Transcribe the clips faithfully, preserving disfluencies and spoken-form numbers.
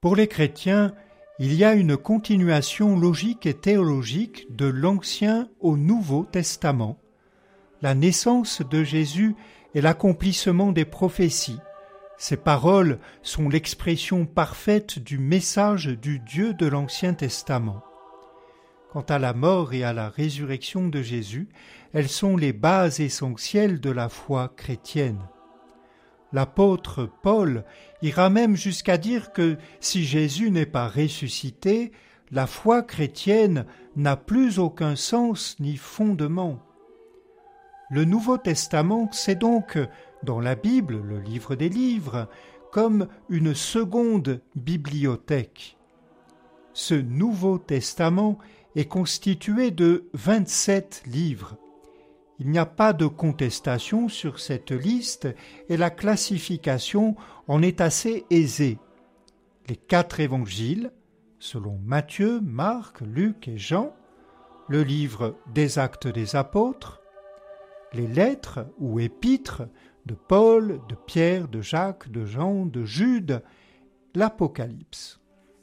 Pour les chrétiens, il y a une continuation logique et théologique de l'Ancien au Nouveau Testament. La naissance de Jésus est l'accomplissement des prophéties. Ces paroles sont l'expression parfaite du message du Dieu de l'Ancien Testament. Quant à la mort et à la résurrection de Jésus, elles sont les bases essentielles de la foi chrétienne. L'apôtre Paul ira même jusqu'à dire que si Jésus n'est pas ressuscité, la foi chrétienne n'a plus aucun sens ni fondement. Le Nouveau Testament, c'est donc, dans la Bible, le livre des livres, comme une seconde bibliothèque. Ce Nouveau Testament est constitué de vingt-sept livres. Il n'y a pas de contestation sur cette liste et la classification en est assez aisée. Les quatre évangiles, selon Matthieu, Marc, Luc et Jean, le livre des Actes des Apôtres, les lettres ou épîtres de Paul, de Pierre, de Jacques, de Jean, de Jude, l'Apocalypse.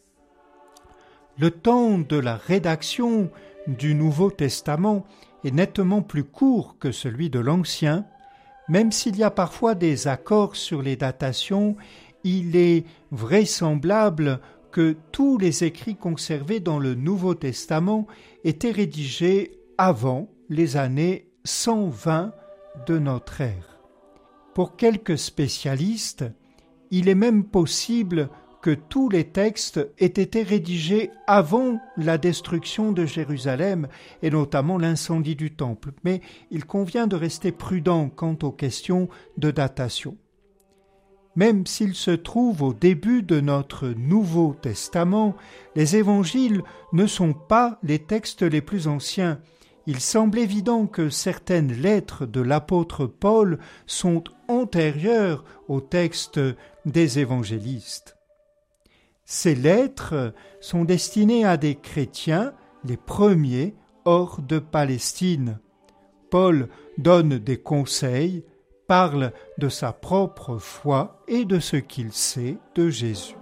Le temps de la rédaction du Nouveau Testament est nettement plus court que celui de l'Ancien. Même s'il y a parfois des accords sur les datations, il est vraisemblable que tous les écrits conservés dans le Nouveau Testament étaient rédigés avant les années cent vingt de notre ère. Pour quelques spécialistes, il est même possible que tous les textes aient été rédigés avant la destruction de Jérusalem et notamment l'incendie du temple, mais il convient de rester prudent quant aux questions de datation. Même s'ils se trouvent au début de notre Nouveau Testament, les évangiles ne sont pas les textes les plus anciens. Il semble évident que certaines lettres de l'apôtre Paul sont antérieures aux textes des évangélistes. Ces lettres sont destinées à des chrétiens, les premiers, hors de Palestine. Paul donne des conseils, parle de sa propre foi et de ce qu'il sait de Jésus.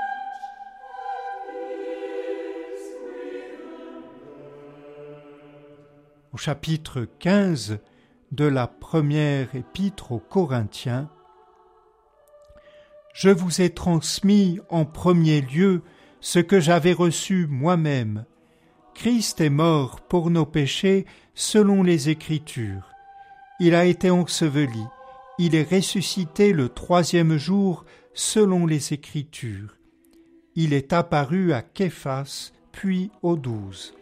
Au chapitre quinze de la première épître aux Corinthiens, « Je vous ai transmis en premier lieu ce que j'avais reçu moi-même. Christ est mort pour nos péchés selon les Écritures. Il a été enseveli. Il est ressuscité le troisième jour selon les Écritures. Il est apparu à Képhas, puis aux douze.